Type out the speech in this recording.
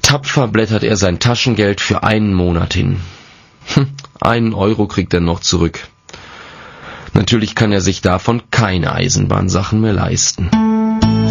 Tapfer blättert er sein Taschengeld für einen Monat hin. 1 Euro kriegt er noch zurück. Natürlich kann er sich davon keine Eisenbahnsachen mehr leisten.